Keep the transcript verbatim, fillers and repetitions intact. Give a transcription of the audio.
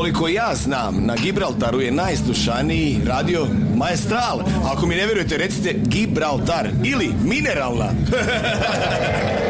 Koliko ja znam, na Gibraltaru je najslušaniji radio Maestral. Ako mi ne vjerujete, recite Gibraltar ili Mineralna.